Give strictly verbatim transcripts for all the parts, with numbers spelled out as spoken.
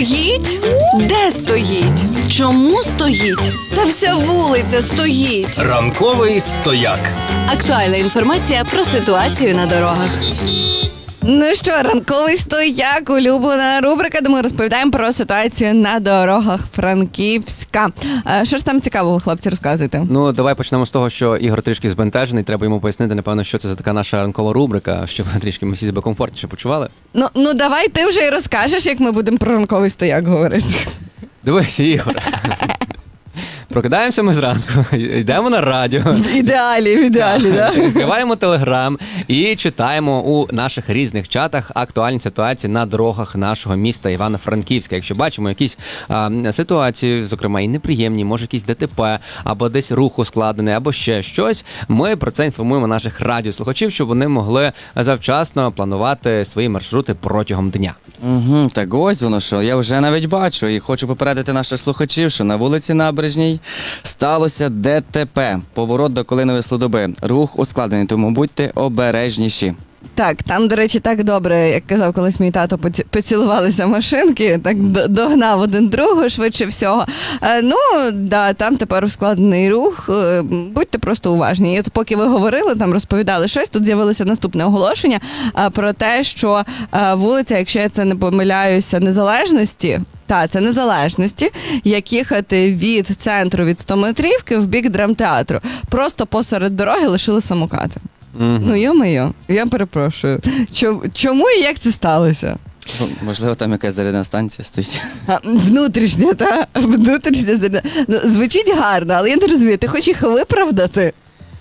Стоїть? Де стоїть? Чому стоїть? Та вся вулиця стоїть. Ранковий стояк. Актуальна інформація про ситуацію на дорогах. Ну що, ранковий стояк, улюблена рубрика, де ми розповідаємо про ситуацію на дорогах Франківська. А, що ж там цікавого, хлопці, розказуйте? Ну, давай почнемо з того, що Ігор трішки збентежений. Треба йому пояснити, напевно, що це за така наша ранкова рубрика, щоб трішки ми всі себе комфортніше почували. Ну, ну давай ти вже й розкажеш, як ми будемо про ранковий стояк говорити. Дивися, Ігор. Прокидаємося ми зранку, йдемо на радіо. В ідеалі, в ідеалі, так? Відкриваємо Телеграм і читаємо у наших різних чатах актуальні ситуації на дорогах нашого міста Івано-Франківська. Якщо бачимо якісь а, ситуації, зокрема і неприємні, може якісь ДТП, або десь рух ускладнений, або ще щось, ми про це інформуємо наших радіослухачів, щоб вони могли завчасно планувати свої маршрути протягом дня. Угу, так ось воно що. Я вже навіть бачу і хочу попередити наших слухачів, що на вулиці Набережній сталося ДТП. Поворот до Калинової Слободи. Рух ускладнений, тому будьте обережніші. Так, там, до речі, так добре, як казав колись мій тато, поці- поцілувалися машинки, так д- догнав один другого швидше всього. Е, ну, да, там тепер ускладнений рух, е, будьте просто уважні. І от поки ви говорили, там розповідали щось, тут з'явилося наступне оголошення е, про те, що е, вулиця, якщо я це не помиляюся, Незалежності, та, це Незалежності, як їхати від центру, від стометрівки в бік драмтеатру. Просто посеред дороги лишили самокати. Угу. Ну, йо-моє, я перепрошую. Чому, чому і як це сталося? Ну, можливо, там якась зарядна станція стоїть. А, внутрішня, та? Внутрішня зарядна. Ну, звучить гарно, але я не розумію, ти хочеш їх виправдати?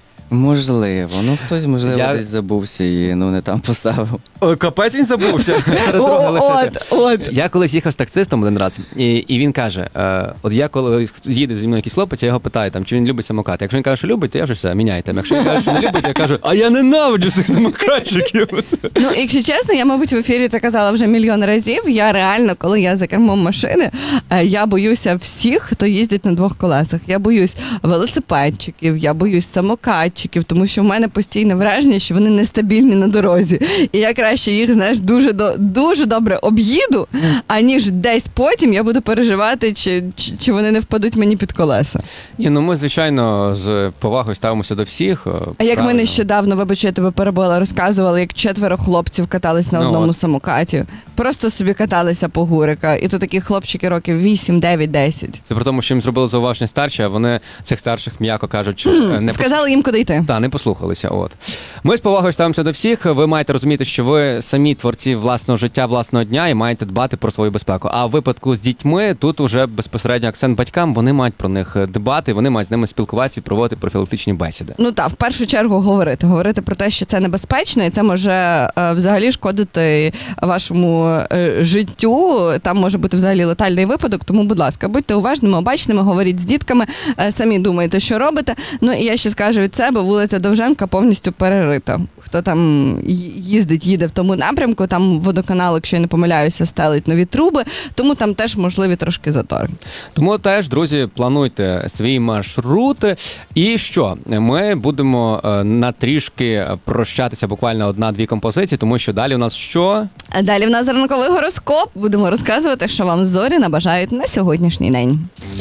Можливо. Ну, хтось, можливо, Я- десь забувся і ну, не там поставив. Ой, капець, він забувся. О, от, от. Я колись їхав з таксистом один раз, і, і він каже, е, от я коли їде зі мною якийсь хлопець, я його питаю, там, чи він любить самокати. Якщо він каже, що любить, то я вже все, міняйте. Якщо він каже, що не любить, я кажу, а я ненавиджу цих самокатчиків. Ну, якщо чесно, я, мабуть, в ефірі це казала вже мільйон разів. Я реально, коли я за кермом машини, е, я боюся всіх, хто їздить на двох колесах. Я боюсь велосипедчиків, я боюсь самокатчиків, тому що в мене постійне враження, що вони нестабільні на дорозі. І я краще їх, знаєш, дуже, до, дуже добре об'їду, аніж десь потім я буду переживати, чи, чи, чи вони не впадуть мені під колеса. Ні, ну ми, звичайно, з повагою ставимося до всіх. е, А як ми правильно. нещодавно, вибач, я тебе перебила, розказували, як четверо хлопців катались на Ну, одному от. самокаті. Просто собі каталися по гурика. І то такі хлопчики років вісім, дев'ять, десять. Це про тому, що їм зробили зауваження старші, а вони цих старших, м'яко кажучи, е, не Сказали їм, куди йти. Та, не послухалися. От. Ми з повагою ставимося до всіх. Ви маєте розуміти, що ви самі творці власного життя, власного дня і маєте дбати про свою безпеку. А в випадку з дітьми тут уже безпосередньо акцент батькам, вони мають про них дбати, вони мають з ними спілкуватися і проводити профілактичні бесіди. Ну так, в першу чергу говорити. Говорити про те, що це небезпечно, і це може е, взагалі шкодити вашому е, життю. Там може бути взагалі летальний випадок, тому, будь ласка, будьте уважними, обачними, говоріть з дітками, е, самі думайте, що робите. Ну і я ще скажу від себе, вулиця Довженка повністю перерита. Хто там ї- їздить, їде в тому напрямку, там водоканал, якщо я не помиляюся, стелить нові труби, тому там теж можливі трошки затори. Тому теж, друзі, плануйте свої маршрути. І що? Ми будемо е, на трішки прощатися, буквально одна-дві композиції, тому що далі у нас що? А далі в нас ранковий гороскоп. Будемо розказувати, що вам зорі набажають на сьогоднішній день.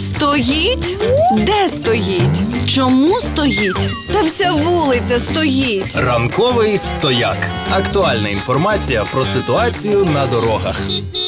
Стоїть? Де стоїть? Чому стоїть? Та вся вулиця стоїть. Ранковий стояк. Актуальна інформація про ситуацію на дорогах.